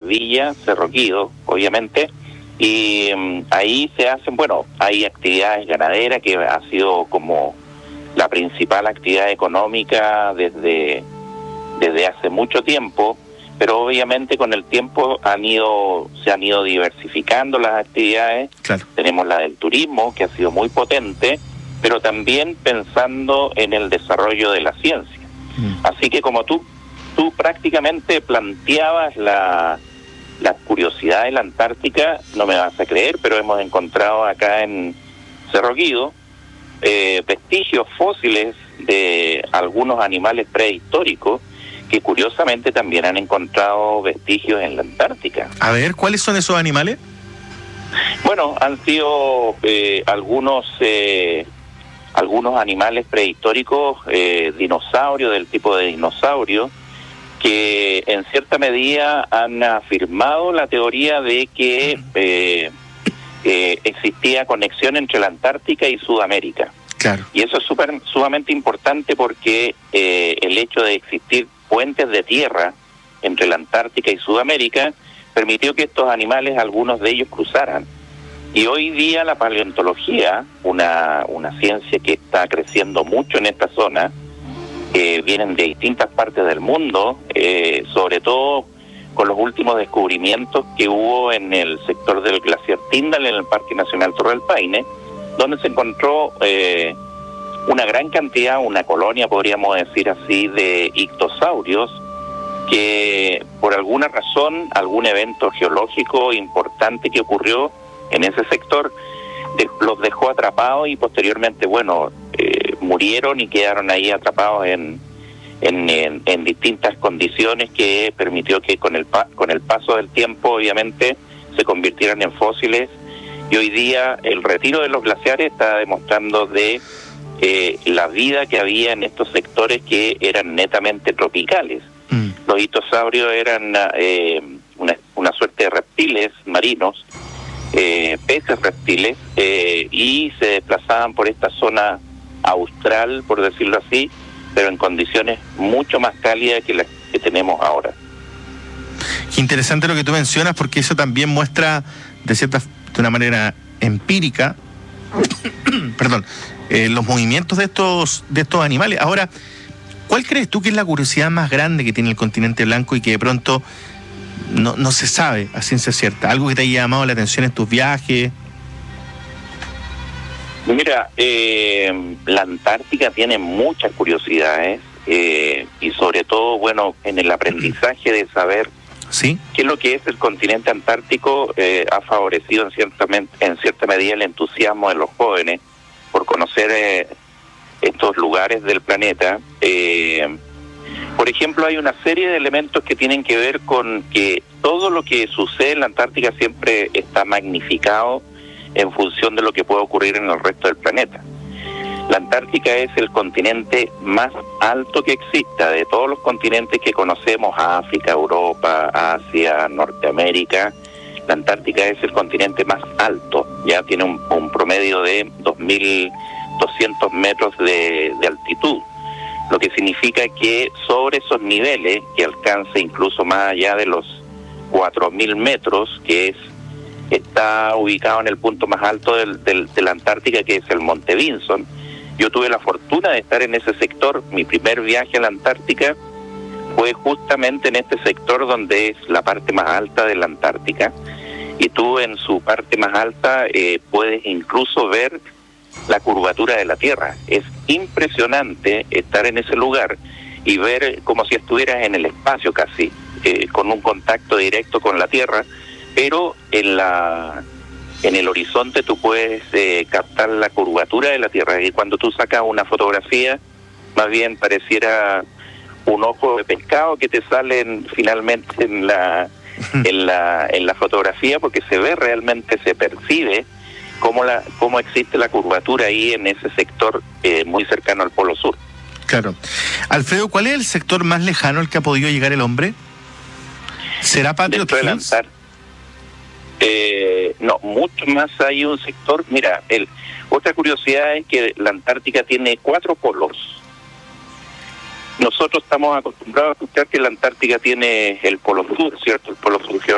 Villa, Cerro Quido, obviamente, y ahí se hacen, hay actividades ganaderas que ha sido como la principal actividad económica desde hace mucho tiempo, pero obviamente con el tiempo se han ido diversificando las actividades. Claro. Tenemos la del turismo, que ha sido muy potente, pero también pensando en el desarrollo de la ciencia. Así que como tú prácticamente planteabas la curiosidad de la Antártica, no me vas a creer, pero hemos encontrado acá en Cerro Quido vestigios fósiles de algunos animales prehistóricos que curiosamente también han encontrado vestigios en la Antártica. A ver, ¿cuáles son esos animales? Bueno, han sido algunos animales prehistóricos, dinosaurios, del tipo de dinosaurio, que en cierta medida han afirmado la teoría de que existía conexión entre la Antártica y Sudamérica. Claro. Y eso es sumamente importante porque el hecho de existir puentes de tierra entre la Antártica y Sudamérica permitió que estos animales, algunos de ellos, cruzaran. Y hoy día la paleontología, una ciencia que está creciendo mucho en esta zona, vienen de distintas partes del mundo, sobre todo con los últimos descubrimientos que hubo en el sector del glaciar Tyndall, en el Parque Nacional Torre del Paine, donde se encontró una gran cantidad, una colonia, podríamos decir así, de ictosaurios, que por alguna razón, algún evento geológico importante que ocurrió en ese sector, los dejó atrapados y posteriormente, murieron y quedaron ahí atrapados en distintas condiciones que permitió que con el paso del tiempo, obviamente, se convirtieran en fósiles. Y hoy día el retiro de los glaciares está demostrando de la vida que había en estos sectores que eran netamente tropicales. Los ictosaurios eran una suerte de reptiles marinos, peces reptiles, y se desplazaban por esta zona austral, por decirlo así, pero en condiciones mucho más cálidas que las que tenemos ahora. Qué interesante lo que tú mencionas, porque eso también muestra de una manera empírica perdón, los movimientos de estos animales. Ahora, ¿cuál crees tú que es la curiosidad más grande que tiene el continente blanco y que de pronto no se sabe a ciencia cierta? ¿Algo que te haya llamado la atención en tus viajes? Mira, la Antártica tiene muchas curiosidades, y sobre todo, en el aprendizaje de saber ¿sí? qué es lo que es el continente antártico, ha favorecido en cierta medida el entusiasmo de los jóvenes por conocer estos lugares del planeta. Por ejemplo, hay una serie de elementos que tienen que ver con que todo lo que sucede en la Antártica siempre está magnificado en función de lo que puede ocurrir en el resto del planeta. La Antártica es el continente más alto que exista de todos los continentes que conocemos: África, Europa, Asia, Norteamérica. La Antártica es el continente más alto, ya tiene un promedio de 2.200 metros de altitud, lo que significa que sobre esos niveles, que alcanza incluso más allá de los 4.000 metros, que está ubicado en el punto más alto de la Antártica, que es el Monte Vinson. Yo tuve la fortuna de estar en ese sector. Mi primer viaje a la Antártica fue justamente en este sector, donde es la parte más alta de la Antártica, y tú en su parte más alta puedes incluso ver la curvatura de la Tierra. Es impresionante estar en ese lugar y ver como si estuvieras en el espacio casi, con un contacto directo con la Tierra, pero en el horizonte tú puedes captar la curvatura de la Tierra, y cuando tú sacas una fotografía, más bien pareciera un ojo de pescado que te salen finalmente en la fotografía, porque se ve realmente, se percibe cómo existe la curvatura ahí en ese sector muy cercano al Polo Sur. Claro. Alfredo, ¿cuál es el sector más lejano al que ha podido llegar el hombre? ¿Será Patriot Hills? No, mucho más. Hay un sector. Mira, otra curiosidad es que la Antártica tiene 4 polos. Nosotros estamos acostumbrados a escuchar que la Antártica tiene el Polo Sur, ¿cierto? El Polo Sur